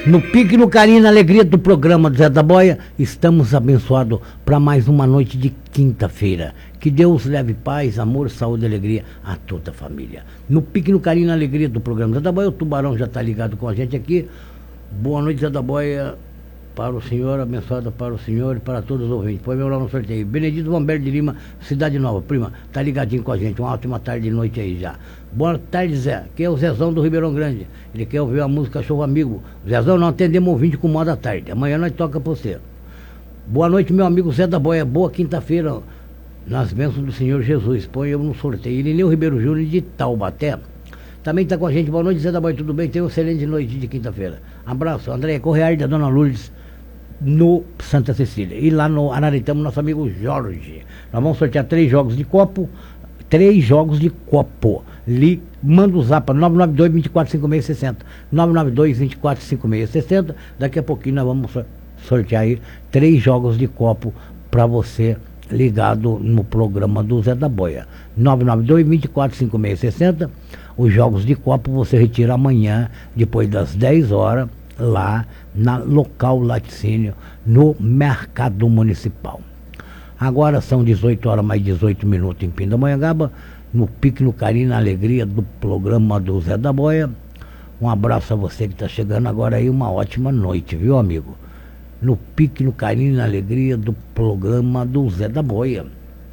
No pique, no carinho, na alegria do programa do Zé da Boia, estamos abençoados para mais uma noite de quinta-feira. Que Deus leve paz, amor, saúde e alegria a toda a família. No pique, no carinho, na alegria do programa do Zé da Boia, o Tubarão já está ligado com a gente aqui. Boa noite, Zé da Boia, para o senhor, abençoada para o senhor e para todos os ouvintes. Põe meu nome no sorteio. Benedito Vamberto de Lima, Cidade Nova. Prima, tá ligadinho com a gente. Uma ótima tarde e noite aí já. Boa tarde, Zé. Aqui é o Zezão do Ribeirão Grande. Ele quer ouvir a música Cachorro Amigo. Zezão, não atendemos ouvinte com moda tarde. Amanhã nós toca pra você. Boa noite, meu amigo Zé da Boia. Boa quinta-feira nas bênçãos do Senhor Jesus. Põe eu no sorteio. Irineu Ribeiro Júnior de Taubaté também está com a gente. Boa noite, Zé da Boia. Tudo bem? Tenha uma excelente noite de quinta-feira. Abraço. André Correia da Dona Lourdes no Santa Cecília. E lá no Anaritamo, nosso amigo Jorge. Nós vamos sortear 3 jogos de copo. 3 jogos de copo. Manda o zap 992-245660. 992-245660. Daqui a pouquinho nós vamos sortear aí 3 jogos de copo para você ligado no programa do Zé da Boia. 992-245660. Os jogos de copo você retira amanhã, depois das 10 horas, lá na local laticínio, no Mercado Municipal. Agora são 18 horas mais 18 minutos em Pindamonhangaba, no pique, no carinho, na alegria do programa do Zé da Boia. Um abraço a você que está chegando agora aí, uma ótima noite, viu, amigo? No pique, no carinho, na alegria do programa do Zé da Boia.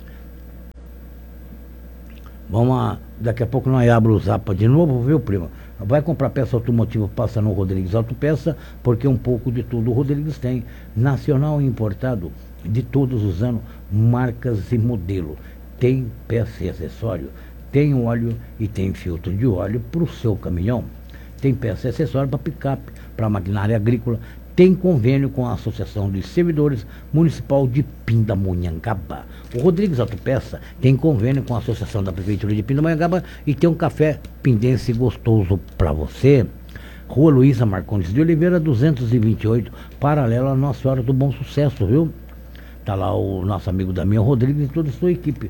Vamos lá, daqui a pouco nós abrimos o Zapa de novo, viu, prima? Vai comprar peça automotiva, passa no Rodrigues Autopeça, porque um pouco de tudo o Rodrigues tem. Nacional e importado de todos os anos, marcas e modelo. Tem peça e acessório, tem óleo e tem filtro de óleo para o seu caminhão. Tem peça e acessório para picape, para maquinária agrícola. Tem convênio com a Associação dos Servidores Municipal de Pindamonhangaba. O Rodrigues Autopeça tem convênio com a Associação da Prefeitura de Pindamonhangaba e tem um café pindense gostoso para você. Rua Luísa Marcondes de Oliveira, 228, paralela à Nossa Senhora do Bom Sucesso, viu? Tá lá o nosso amigo Damião Rodrigues e toda a sua equipe.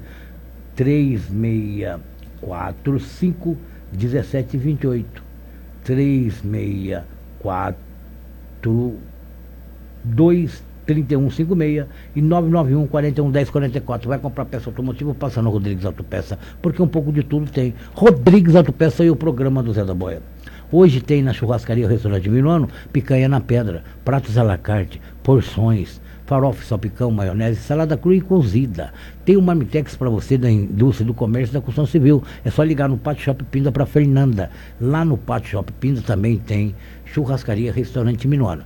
3645-1728. 364-23156 e 991-41-1044. Vai comprar peça automotiva, passa no Rodrigues Autopeça, porque um pouco de tudo tem. Rodrigues Autopeça e o programa do Zé da Boia. Hoje tem na churrascaria Restaurante Minuano, picanha na pedra, pratos à la carte, porções, farofa, salpicão, maionese, salada crua e cozida. Tem um marmitex para você da indústria, do comércio e da construção civil. É só ligar no Pátio Shopping Pinda para Fernanda. Lá no Pátio Shopping Pinda também tem churrascaria Restaurante Minuano.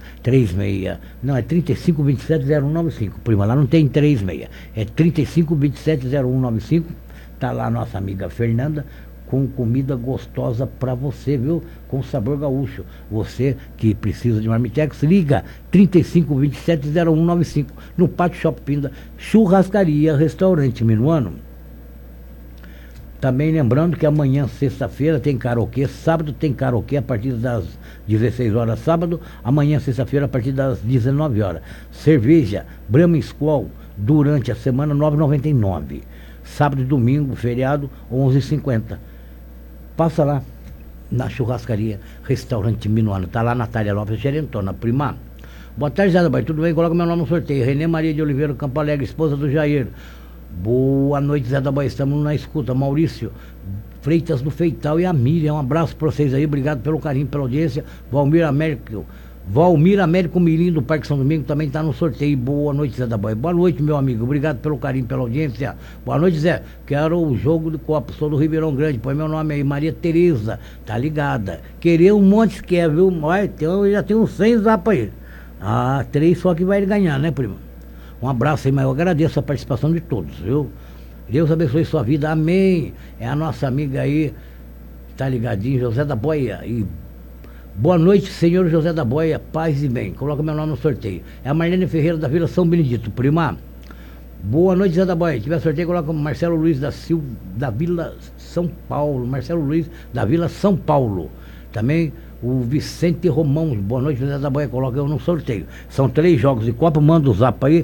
3527-0195. Prima, lá não tem 36. É 3527-0195. Tá lá a nossa amiga Fernanda, com comida gostosa para você, viu? Com sabor gaúcho. Você que precisa de marmitex, liga 3527-0195 no Pátio Shopping Pinda, churrascaria Restaurante Minuano. Também lembrando que amanhã, sexta-feira, tem karaokê, sábado tem karaokê a partir das 16 horas sábado, amanhã, sexta-feira, a partir das 19 horas. Cerveja Brahma Skol durante a semana, R$ 9,99. Sábado e domingo, feriado, R$ 11,50. Passa lá na churrascaria Restaurante Minuano. Tá lá Natália Lopes Gerentona, prima. Boa tarde, Zé da Boia. Tudo bem? Coloca meu nome no sorteio. Renê Maria de Oliveira Campo Alegre, esposa do Jair. Boa noite, Zé da Boia. Estamos na escuta. Maurício Freitas do Feital e a Miriam. Um abraço para vocês aí. Obrigado pelo carinho, pela audiência. Valmir Américo Mirim do Parque São Domingo também está no sorteio. Boa noite, Zé da Boia. Boa noite, meu amigo. Obrigado pelo carinho, pela audiência. Boa noite, Zé. Quero o jogo de copo. Sou do Ribeirão Grande. Põe meu nome aí. Maria Tereza. Tá ligada. Querer um monte quer, viu? Já tem uns 100 zap aí. 3 só que vai ganhar, né, primo? Um abraço aí, mas eu agradeço a participação de todos, viu? Deus abençoe sua vida. Amém. É a nossa amiga aí. Tá ligadinho, José da Boia. E boa noite, senhor José da Boia, paz e bem. Coloca meu nome no sorteio. É a Marlene Ferreira da Vila São Benedito, prima. Boa noite, Zé da Boia. Se tiver sorteio, coloca Marcelo Luiz da Silva, da Vila São Paulo. Marcelo Luiz da Vila São Paulo. Também o Vicente Romão. Boa noite, Zé da Boia. Coloca eu no sorteio. São 3 jogos de Copa. Manda o zap aí,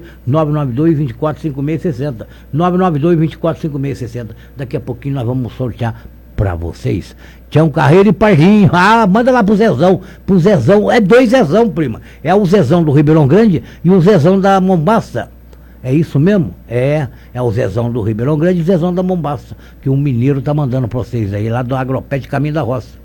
992-245660. 992-245660. Daqui a pouquinho nós vamos sortear pra vocês. Tião Carreiro e Parrinho. Ah, manda lá pro Zezão. Pro Zezão. É 2 Zezão, prima. É o Zezão do Ribeirão Grande e o Zezão da Mombaça. É isso mesmo? É o Zezão do Ribeirão Grande e o Zezão da Mombaça. Que o mineiro tá mandando pra vocês aí, lá do Agropet Caminho da Roça.